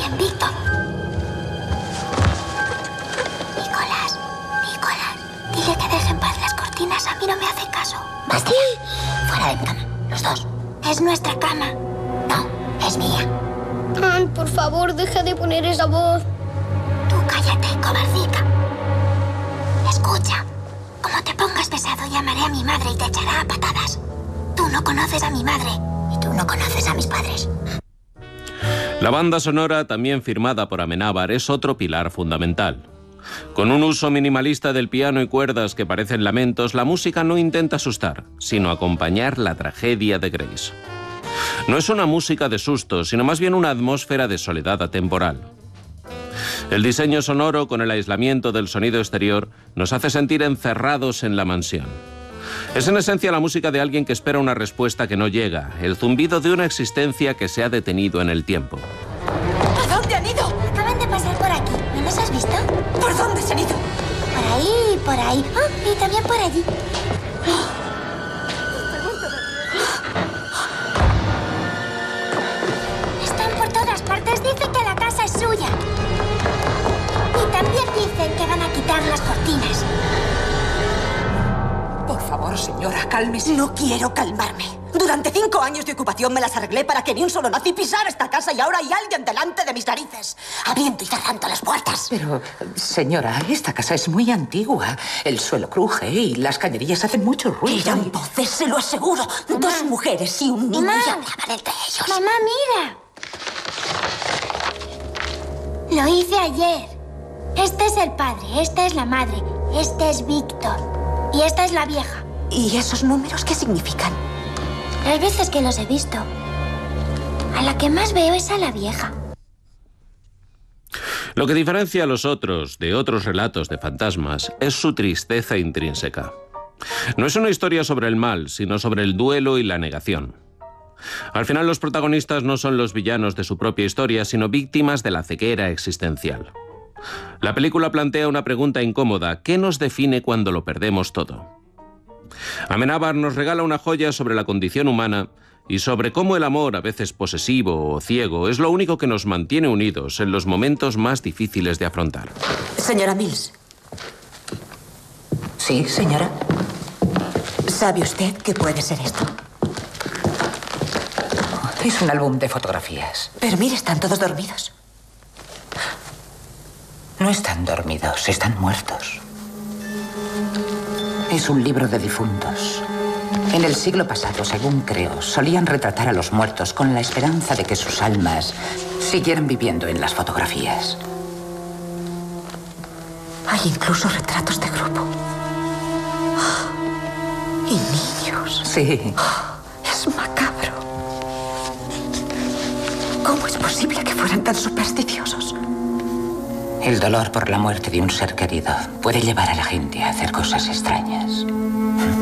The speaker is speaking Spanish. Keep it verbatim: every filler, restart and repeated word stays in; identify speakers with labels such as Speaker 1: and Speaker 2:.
Speaker 1: bien, Víctor. Nicolás, Nicolás, dile que deje en paz las cortinas. A mí no me hace caso. Basta ya. Fuera de mi cama, los dos. Es nuestra cama. No, es mía.
Speaker 2: Anne, por favor, deja de poner esa voz.
Speaker 1: Tú cállate, cobardica. Escucha, como te pongas pesado, llamaré a mi madre y te echará a patadas. Tú no conoces a mi madre y tú no conoces a mis padres.
Speaker 3: La banda sonora, también firmada por Amenábar, es otro pilar fundamental. Con un uso minimalista del piano y cuerdas que parecen lamentos, la música no intenta asustar, sino acompañar la tragedia de Grace. No es una música de susto, sino más bien una atmósfera de soledad atemporal. El diseño sonoro, con el aislamiento del sonido exterior, nos hace sentir encerrados en la mansión. Es en esencia la música de alguien que espera una respuesta que no llega, el zumbido de una existencia que se ha detenido en el tiempo.
Speaker 1: ¿A dónde han ido? Acaban de pasar por aquí. ¿No los has visto?
Speaker 4: ¿Por dónde se han ido?
Speaker 1: Por ahí, por ahí. Oh, y también por allí. Están por todas partes. Dicen que la casa es suya. Y también dicen que van a quitar las cortinas.
Speaker 4: Por favor, señora, cálmese. No quiero calmarme. Durante cinco años de ocupación me las arreglé para que ni un solo nazi pisara esta casa y ahora hay alguien delante de mis narices, abriendo y cerrando las puertas.
Speaker 5: Pero, señora, esta casa es muy antigua. El suelo cruje y las cañerías hacen mucho ruido.
Speaker 4: Eran voces, se lo aseguro.
Speaker 1: Mamá.
Speaker 4: Dos mujeres y un niño
Speaker 1: Mamá.
Speaker 4: y hablaban entre ellos.
Speaker 1: Mamá, mira. Lo hice ayer. Este es el padre, esta es la madre, este es Víctor y esta es la vieja.
Speaker 4: ¿Y esos números qué significan?
Speaker 1: Las veces que los he visto, a la que más veo es a la vieja.
Speaker 3: Lo que diferencia a los otros de otros relatos de fantasmas es su tristeza intrínseca. No es una historia sobre el mal, sino sobre el duelo y la negación. Al final, los protagonistas no son los villanos de su propia historia, sino víctimas de la ceguera existencial. La película plantea una pregunta incómoda: ¿qué nos define cuando lo perdemos todo? Amenábar nos regala una joya sobre la condición humana y sobre cómo el amor, a veces posesivo o ciego, es lo único que nos mantiene unidos en los momentos más difíciles de afrontar.
Speaker 4: Señora Mills.
Speaker 5: Sí, señora.
Speaker 4: ¿Sabe usted qué puede ser esto?
Speaker 5: Es un álbum de fotografías.
Speaker 4: Pero mire, están todos dormidos.
Speaker 5: No están dormidos, están muertos. Es un libro de difuntos. En el siglo pasado, según creo, solían retratar a los muertos con la esperanza de que sus almas siguieran viviendo en las fotografías.
Speaker 4: Hay incluso retratos de grupo. Y niños.
Speaker 5: Sí.
Speaker 4: Es macabro. ¿Cómo es posible que fueran tan supersticiosos?
Speaker 5: El dolor por la muerte de un ser querido puede llevar a la gente a hacer cosas extrañas.